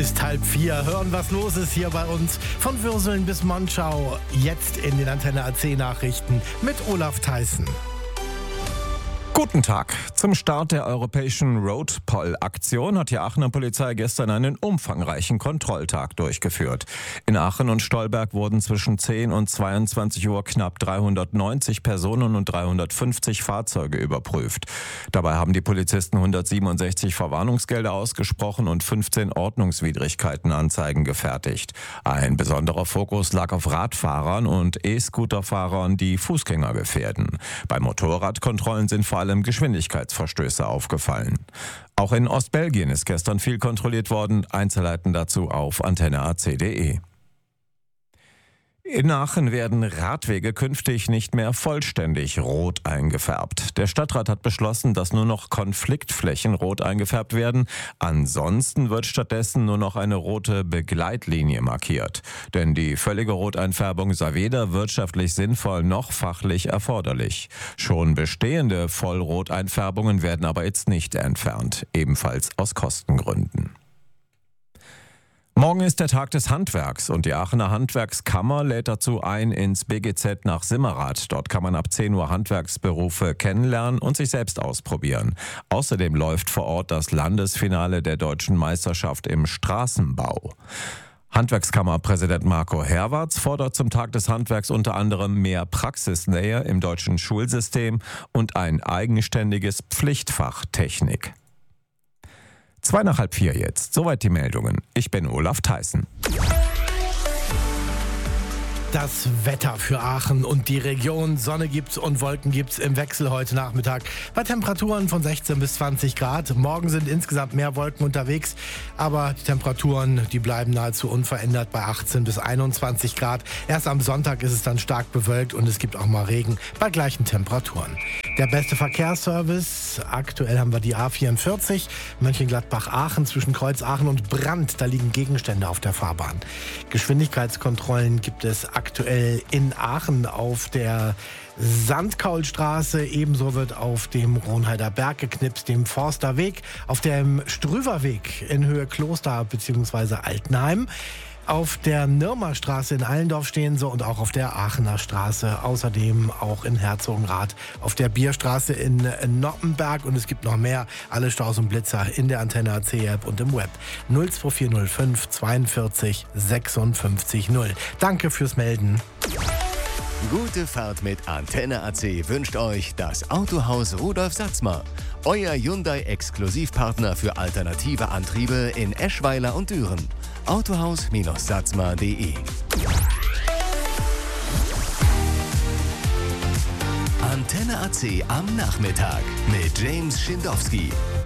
Ist 3:30. Hören, was los ist hier bei uns. Von Würseln bis Monschau. Jetzt in den Antenne AC Nachrichten mit Olaf Theissen. Guten Tag. Zum Start der europäischen Roadpoll-Aktion hat die Aachener Polizei gestern einen umfangreichen Kontrolltag durchgeführt. In Aachen und Stolberg wurden zwischen 10 und 22 Uhr knapp 390 Personen und 350 Fahrzeuge überprüft. Dabei haben die Polizisten 167 Verwarnungsgelder ausgesprochen und 15 Ordnungswidrigkeitenanzeigen gefertigt. Ein besonderer Fokus lag auf Radfahrern und E-Scooterfahrern, die Fußgänger gefährden. Bei Motorradkontrollen sind vor allem Geschwindigkeitsverstöße aufgefallen. Auch in Ostbelgien ist gestern viel kontrolliert worden. Einzelheiten dazu auf antenneac.de. In Aachen werden Radwege künftig nicht mehr vollständig rot eingefärbt. Der Stadtrat hat beschlossen, dass nur noch Konfliktflächen rot eingefärbt werden. Ansonsten wird stattdessen nur noch eine rote Begleitlinie markiert. Denn die völlige Roteinfärbung sei weder wirtschaftlich sinnvoll noch fachlich erforderlich. Schon bestehende Vollroteinfärbungen werden aber jetzt nicht entfernt, ebenfalls aus Kostengründen. Morgen ist der Tag des Handwerks und die Aachener Handwerkskammer lädt dazu ein ins BGZ nach Simmerath. Dort kann man ab 10 Uhr Handwerksberufe kennenlernen und sich selbst ausprobieren. Außerdem läuft vor Ort das Landesfinale der Deutschen Meisterschaft im Straßenbau. Handwerkskammerpräsident Marco Herwarts fordert zum Tag des Handwerks unter anderem mehr Praxisnähe im deutschen Schulsystem und ein eigenständiges Pflichtfach Technik. 3:03 jetzt. Soweit die Meldungen. Ich bin Olaf Theissen. Das Wetter für Aachen und die Region. Sonne gibt's und Wolken gibt's im Wechsel heute Nachmittag. Bei Temperaturen von 16 bis 20 Grad. Morgen sind insgesamt mehr Wolken unterwegs, aber die Temperaturen, die bleiben nahezu unverändert bei 18 bis 21 Grad. Erst am Sonntag ist es dann stark bewölkt und es gibt auch mal Regen bei gleichen Temperaturen. Der beste Verkehrsservice. Aktuell haben wir die A44 Mönchengladbach-Aachen zwischen Kreuz Aachen und Brandt. Da liegen Gegenstände auf der Fahrbahn. Geschwindigkeitskontrollen gibt es aktuell in Aachen auf der Sandkaulstraße. Ebenso wird auf dem Ronheider Berg geknipst, dem Forsterweg, auf dem Strüverweg in Höhe Kloster bzw. Altenheim. Auf der Nirmerstraße in Allendorf stehen sie und auch auf der Aachener Straße. Außerdem auch in Herzogenrath auf der Bierstraße in Noppenberg. Und es gibt noch mehr. Alle Staus und Blitzer in der Antenne AC App und im Web. 02405 42 56 0. Danke fürs Melden. Gute Fahrt mit Antenne AC wünscht euch das Autohaus Rudolf Satzmer. Euer Hyundai-Exklusivpartner für alternative Antriebe in Eschweiler und Düren. Autohaus-satzmer.de. Antenne AC am Nachmittag mit James Schindowski.